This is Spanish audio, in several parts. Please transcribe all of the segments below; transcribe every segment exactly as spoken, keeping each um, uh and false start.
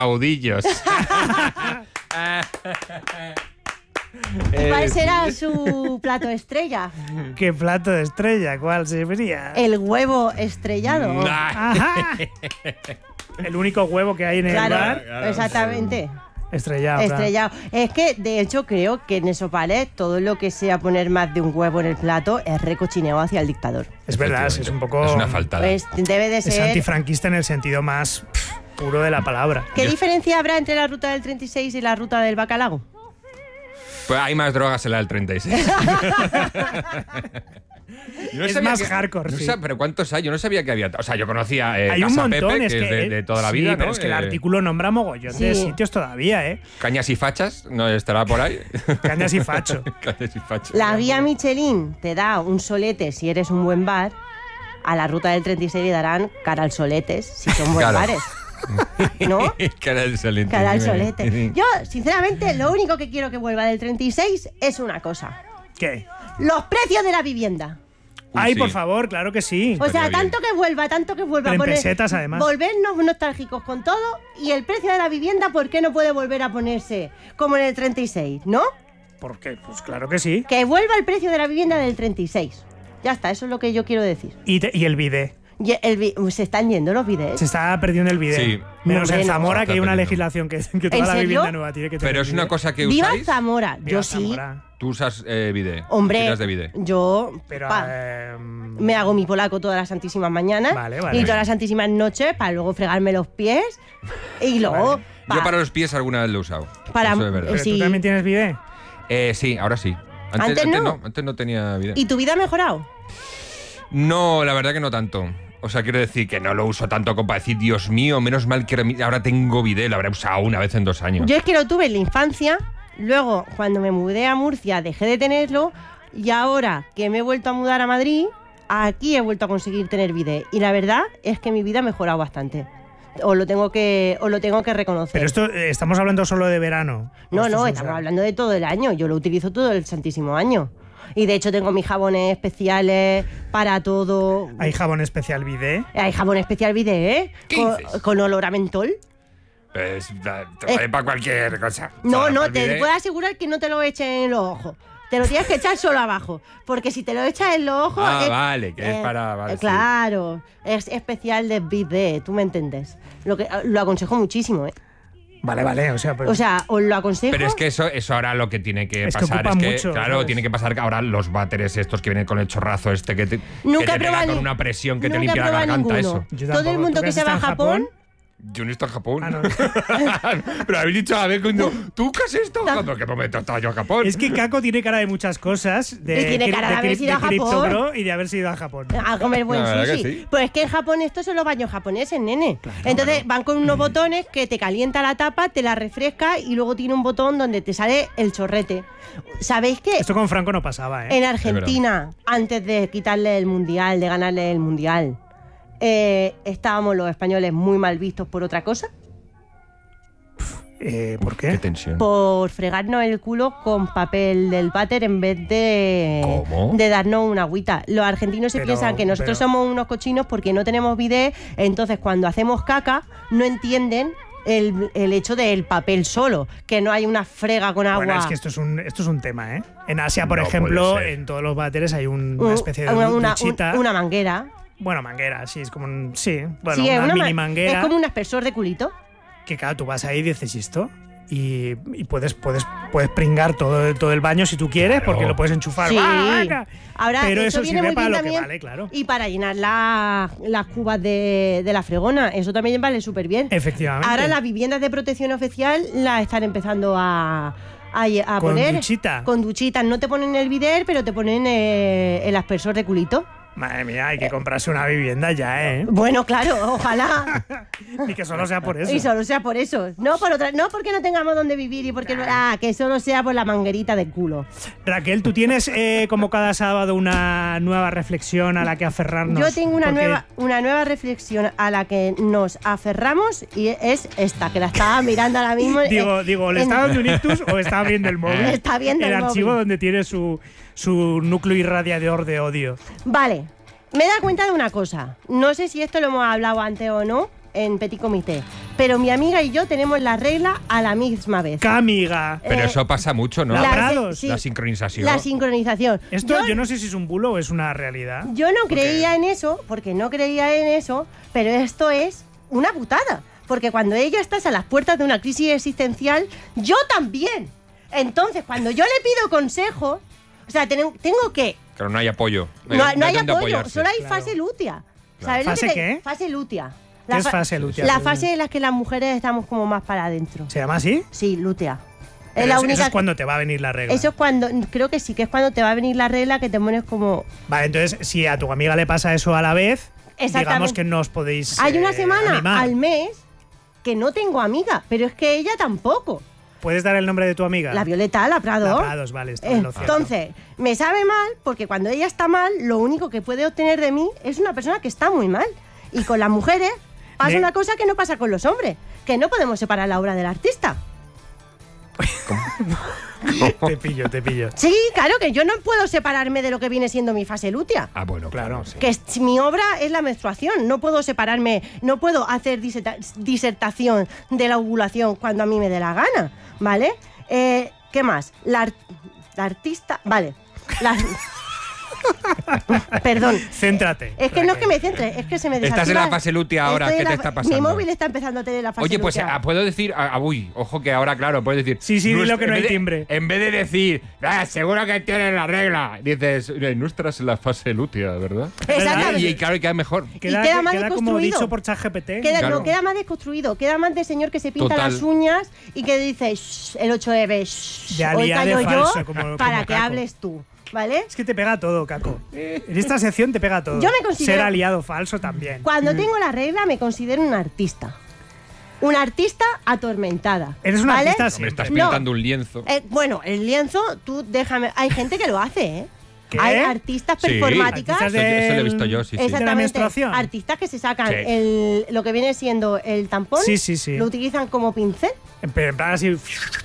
Audillos. ¿Cuál será su plato estrella? ¿Qué plato de estrella? ¿Cuál sería? El huevo estrellado. Ajá. El único huevo que hay en Claro, el bar. claro, exactamente. Estrellado. Estrellado. Es que, de hecho, creo que en esos bares todo lo que sea poner más de un huevo en el plato es recochineo hacia el dictador. Es verdad, es un poco... Es una faltada. Pues debe de Es ser... antifranquista en el sentido más pff, puro de la palabra. ¿Qué Yo- diferencia habrá entre la ruta del treinta y seis y la ruta del bacalao? Pues hay más drogas en la del treinta y seis. Yo no Es sabía más que- hardcore, no sí. sab- pero ¿cuántos hay? Yo no sabía que había... O sea, yo conocía eh, Hay un Casa montón, Pepe, es que, que, es de, de toda la sí, vida, pero ¿no? es que el Eh, artículo nombra mogollón de Sí. sitios todavía, ¿eh? Cañas y fachas, ¿no estará por ahí? Cañas y facho. Cañas y fachas. La guía Michelin te da un solete si eres un buen bar. A la ruta del treinta y seis le darán cara al soletes si son buenos Claro. bares. ¿No? Cara al solete. Cara al solete. Yo, sinceramente, lo único que quiero que vuelva del treinta y seis es una cosa. ¿Qué? Los precios de la vivienda. Uy, Ay, sí. por favor, claro que sí. O sea, Estaría bien. tanto que vuelva, tanto que vuelva. Pero en poner- pesetas, además. Volvernos nostálgicos con todo. Y el precio de la vivienda, ¿por qué no puede volver a ponerse como en el treinta y seis? ¿No? ¿Por qué? Pues claro que sí. Que vuelva el precio de la vivienda del treinta y seis. Ya está, eso es lo que yo quiero decir. Y, te- y el bidet. Y el vi- se están yendo los bidets. Se está perdiendo el bidet. Sí. Menos No, en hombre, no. Zamora, Se que hay está una perdiendo. legislación que, que toda la serio? vivienda nueva tiene que tener Pero es una bidet. cosa que ¡Viva usáis. Zamora! Viva Yo sí. Zamora. Tú usas eh, bidet. Hombre, Tiras de bidet. yo Pero, pa, eh, me hago mi polaco todas las santísimas mañanas Vale, vale. y todas las santísimas noches para luego fregarme los pies y luego Vale. pa- Yo para los pies alguna vez lo he usado. Para- Eso es verdad. ¿pero sí. tú también tienes bidet? Eh, sí, ahora sí. Antes no. no. Antes no tenía bidet. ¿Y tu vida ha mejorado? No, la verdad que no tanto. O sea, quiero decir que no lo uso tanto como para decir, Dios mío, menos mal que ahora tengo bidet. Lo habré usado una vez en dos años. Yo es que lo tuve en la infancia, luego cuando me mudé a Murcia dejé de tenerlo y ahora que me he vuelto a mudar a Madrid, aquí he vuelto a conseguir tener bidet. Y la verdad es que mi vida ha mejorado bastante. Os lo tengo que, os lo tengo que reconocer. Pero esto, eh, estamos hablando solo de verano. No, Esto no, es- estamos hablando de todo el año. Yo lo utilizo todo el santísimo año. Y de hecho tengo mis jabones especiales para todo. Hay jabón especial bidet. Hay jabón especial bidet, ¿eh? ¿Qué Con, dices? con olor a mentol. Pues, da- te vale para cualquier cosa. No, Para no, el te bidet. puedo asegurar que no te lo echen en los ojos. Te lo tienes que echar solo abajo. Porque si te lo echas en los ojos. Ah, es- vale, que es eh, para- vale, eh, sí. claro, es especial de bidet, tú me entiendes. Lo, que, lo aconsejo muchísimo, ¿eh? Vale, vale, o sea, pues, O sea, os lo aconsejo. Pero es que eso, eso ahora lo que tiene que Es que pasar ocupa es que, mucho, claro, ¿sabes? tiene que pasar que ahora los váteres estos que vienen con el chorrazo este que te, Nunca que he te pega probado con ni- una presión que te nunca he limpia la probado garganta, ninguno. eso. Yo Todo tampoco. el mundo ¿Tú que has se va a estado en Japón. Yo no estoy en Japón. Ah, no. Pero habéis dicho, a ver, coño, ¿tú qué has estado? ¿Cuándo? ¿Qué momento estaba yo en Japón? Es que Kako tiene cara de muchas cosas. De, Y tiene cri- cara de haber cri- ido a Crypto Japón. Bro y de haberse ido a Japón. A comer buen La verdad que sushi. sí. Pues es que en Japón estos son los baños japoneses, nene. Entonces van con unos botones que te calienta la tapa, te la refresca y luego tiene un botón donde te sale el chorrete. ¿Sabéis qué? Esto con Franco no pasaba, ¿eh? En Argentina, antes de quitarle el mundial, de ganarle el mundial, eh, estábamos los españoles muy mal vistos por otra cosa. Eh, ¿Por Qué qué? tensión. Por fregarnos el culo con papel del váter en vez de, ¿Cómo? de darnos una agüita. Los argentinos se Pero- piensan que nosotros pero- somos unos cochinos porque no tenemos bidet, entonces cuando hacemos caca no entienden el, el hecho del papel solo, que no hay una frega con agua. Bueno, es que esto es un, esto es un tema, ¿eh? En Asia, por No ejemplo, puede ser. en todos los váteres hay un- Un- una especie de una, du- una- duchita. un- una manguera. Bueno, manguera, sí, es como un... Sí, bueno, Sí, es una, una ma- mini manguera. Es como un aspersor de culito. Que claro, tú vas ahí y dices, ¿y esto? Y, y puedes, puedes, puedes pringar todo, todo el baño si tú quieres, Claro. porque lo puedes enchufar. Sí. ¡Ah, venga! Ahora, Pero eso eso viene sirve muy para bien lo que también. vale, claro. Y para llenar la- las cubas de, de la fregona, eso también vale súper bien. Efectivamente. Ahora las viviendas de protección oficial las están empezando a, a, a Con poner. duchita. Con duchitas. No te ponen el bidet, pero te ponen eh, el aspersor de culito. Madre mía, hay que comprarse una vivienda ya, ¿eh? Bueno, claro, ojalá. Y que solo sea por eso. Y solo sea por eso. No por otra, no porque no tengamos dónde vivir y porque ah, que solo sea por la manguerita del culo. Raquel, ¿tú tienes eh, como cada sábado una nueva reflexión a la que aferrarnos? Yo tengo una Porque- nueva, una nueva reflexión a la que nos aferramos y es esta, que la estaba mirando ahora mismo. Digo, eh, digo, ¿le en- está dando un ictus o está viendo el móvil? Está viendo el archivo móvil. donde tiene su, su núcleo irradiador de odio. Vale, me he dado cuenta de una cosa. No sé si esto lo hemos hablado antes o no, en petit comité. Pero mi amiga y yo tenemos la regla a la misma vez. ¡Qué amiga! Pero Eh, eso pasa mucho, ¿no? la- La, Labrados. sí, La sincronización. la sincronización. Esto yo, yo no sé si es un bulo o es una realidad. yo no Porque- creía en eso, porque no creía en eso, pero esto es una putada. Porque cuando ella está a las puertas de una crisis existencial, yo también. Entonces, cuando yo le pido consejo, o sea, tengo, tengo que... Pero no hay apoyo. No, no hay dónde apoyo, apoyarse. solo hay Claro. fase lútea. Claro. ¿Sabes lo ¿Fase que te- qué? Fase lútea. ¿Qué es fa- fase lútea? La fase en la que las mujeres estamos como más para adentro. ¿Se llama así? Sí, lútea. Pero Es la eso- única eso es que- cuando te va a venir la regla. Eso es cuando, creo que sí, que es cuando te va a venir la regla que te pones como... Vale, entonces, si a tu amiga le pasa eso a la vez, digamos Exactamente. que no os podéis Hay una eh, semana animar. al mes que no tengo amiga, pero es que ella tampoco. ¿Puedes dar el nombre de tu amiga? La Violeta, la Prado. La Prados, vale, está en lo cierto. Entonces, me sabe mal porque cuando ella está mal, lo único que puede obtener de mí es una persona que está muy mal. Y con las mujeres pasa Ne- una cosa que no pasa con los hombres, que no podemos separar la obra del artista. Te pillo, te pillo. Sí, claro que yo no puedo separarme de lo que viene siendo mi fase lútea. Ah, bueno, Claro. claro. sí. Que es- mi obra es la menstruación, no puedo separarme, no puedo hacer diserta- disertación de la ovulación cuando a mí me dé la gana, ¿vale? Eh, ¿Qué más? La, ar- la artista, vale. La- Perdón. Céntrate. Es que no es que me centre, es que se me Estás en desactiva. la fase lútea ahora, Estoy ¿qué en te la- está pasando? Mi móvil está empezando a tener la fase Oye, pues lútea. ah, puedo decir, ah, ah, uy, ojo que ahora, claro, puedes decir. Sí, sí, dilo nuestra- que no en hay vez de- timbre. En vez de decir, ah, seguro que tienes la regla, dices, "Eh, nuestra es la fase lútea, ¿verdad? Exactamente. Y, y claro, queda mejor. Queda, queda más queda como desconstruido. dicho por ChatGPT. Queda, Claro. No, queda más desconstruido, queda más de señor que se pinta Total. las uñas y que dice "Shh, el ocho eve, shh, De hoy aliade callo falso, yo como- para como que Caco. hables tú, ¿vale? Es que te pega todo, Caco. En esta sección te pega todo. Yo me considero- Ser aliado falso también. Cuando tengo la regla me considero un artista. Una artista atormentada. Eres una ¿vale? artista Hombre, siempre. estás No. pintando un lienzo. Eh, bueno, el lienzo, tú déjame... Hay gente que lo hace, ¿eh? ¿Qué? Hay artistas Sí. performáticas... Artistas Eso, de- eso lo he visto yo, sí, sí. Exactamente. ¿De la menstruación? Artistas que se sacan Sí. el, lo que viene siendo el tampón, Sí, sí, sí. lo utilizan como pincel Pero en plan así.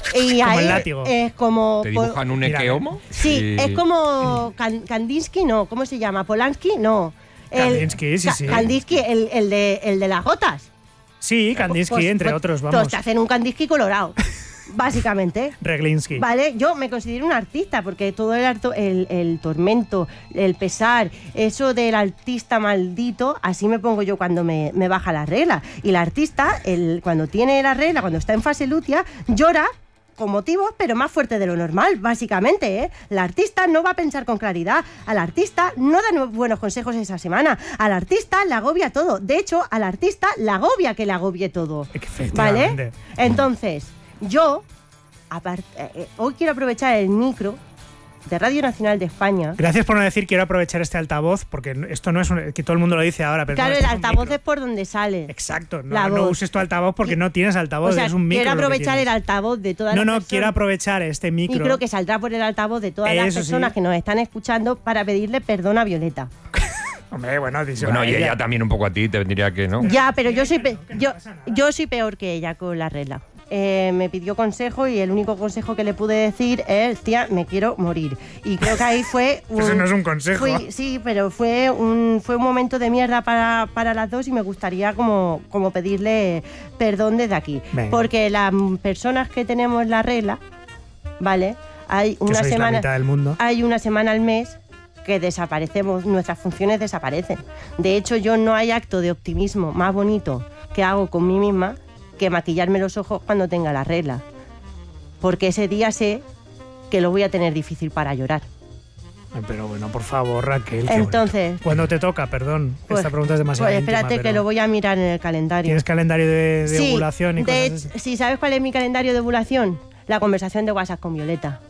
y Como ahí el látigo. es como... ¿Te po- dibujan un Mira, equeomo? Sí, es como Kan- Kandinsky, no, ¿cómo se llama? Polanski, no. El- Kandinsky, sí, Ka- sí. Kandinsky, el, el de, el de las gotas. Sí, Kandinsky, Pues- entre pues- otros, pues vamos. te hacen un Kandinsky colorado, básicamente. Reglinsky. Vale, yo me considero un artista porque todo el, harto- el, el tormento, el pesar, eso del artista maldito, así me pongo yo cuando me, me baja la regla. Y el artista, el, cuando tiene la regla, cuando está en fase lútea, llora con motivos, pero más fuerte de lo normal, básicamente, ¿eh? El artista no va a pensar con claridad. Al artista no da nu- buenos consejos esa semana. Al artista le agobia todo. De hecho, al artista le agobia que le agobie todo. ¿Vale? Efectivamente. Entonces, yo, apart- eh, eh, hoy quiero aprovechar el micro de Radio Nacional de España. Gracias por no decir quiero aprovechar este altavoz, porque esto no es un- que todo el mundo lo dice ahora, pero Claro, no, el esto es un altavoz micro. es por donde sale. Exacto, no, la no voz. uses tu altavoz porque no tienes altavoz, O sea, es un micro. quiero lo que aprovechar el tienes. altavoz de todas No, las no, personas. quiero aprovechar este micro. Y creo que saldrá por el altavoz de todas las Eso sí. personas que nos están escuchando para pedirle perdón a Violeta. Hombre, bueno, díselo Bueno, a y ella. ella también un poco a ti, te vendría que, ¿no? Ya, pero yo soy, pe- que no yo, pasa nada. yo soy peor que ella con la regla. Eh, me pidió consejo y el único consejo que le pude decir es, tía, me quiero morir. Y creo que ahí fue un... Eso no es un consejo. fui- sí, pero fue un, fue un momento de mierda para, para las dos y me gustaría como, como pedirle perdón desde aquí. Venga. Porque las personas que tenemos la regla, ¿vale? Hay Que una sois la semana... mitad del mundo. Hay una semana al mes que desaparecemos, nuestras funciones desaparecen. De hecho, yo no hay acto de optimismo más bonito que hago con mí misma que maquillarme los ojos cuando tenga la regla. Porque ese día sé que lo voy a tener difícil para llorar. Ay, Pero bueno, por favor, Raquel. qué Entonces, bonito. Cuando te toca, perdón. pues, Esta pregunta es demasiado pues íntima, espérate que pero lo voy a mirar en el calendario. ¿Tienes calendario de, de Sí, ovulación y de cosas hecho, así? sí, ¿sabes cuál es mi calendario de ovulación? La conversación de WhatsApp con Violeta.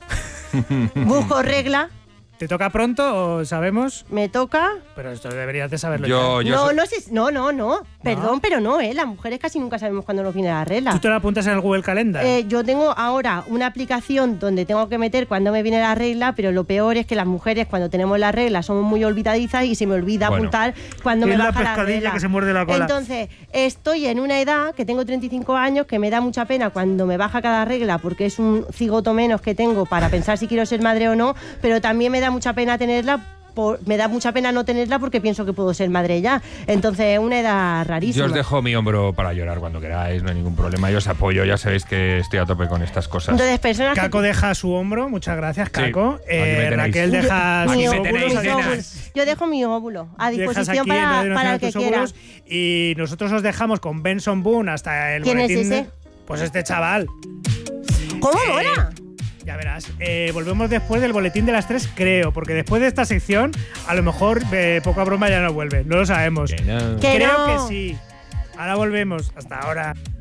Busco regla, ¿Te toca pronto o sabemos? me toca... Pero esto deberías de saberlo Yo, ya. yo no, soy- no, sé, no, no, no. Perdón, pero no, ¿eh? Las mujeres casi nunca sabemos cuándo nos viene la regla. ¿Tú te lo apuntas en el Google Calendar? Eh, yo tengo ahora una aplicación donde tengo que meter cuando me viene la regla, pero lo peor es que las mujeres cuando tenemos la regla somos muy olvidadizas y se me olvida Bueno. apuntar cuando Es me la baja la pescadilla regla. que se muerde la cola. Entonces, estoy en una edad que tengo treinta y cinco años que me da mucha pena cuando me baja cada regla porque es un cigoto menos que tengo para pensar si quiero ser madre o no, pero también me da mucha pena tenerla por, me da mucha pena no tenerla porque pienso que puedo ser madre ya. Entonces, una edad rarísima. Yo os dejo mi hombro para llorar cuando queráis, no hay ningún problema. Yo os apoyo, ya sabéis que estoy a tope con estas cosas. Entonces, personas Caco que... deja su hombro, muchas gracias, Caco. Sí, Eh, aquí me tenéis. Raquel deja Aquí sus me óvulos. tenéis, mis además. óvulos. Yo dejo mi óvulo a Dejas disposición aquí en para, Radio para Nacional el que tus quiera. óvulos y nosotros os dejamos con Benson Boone hasta el ¿Quién es boletín. ese? Pues este chaval. ¿Cómo Eh, mola? Ya verás. Eh, volvemos después del boletín de las tres, creo, porque después de esta sección, a lo mejor eh, poca broma ya no vuelve. No lo sabemos. Que no. Que creo no. que sí. Ahora volvemos. Hasta ahora.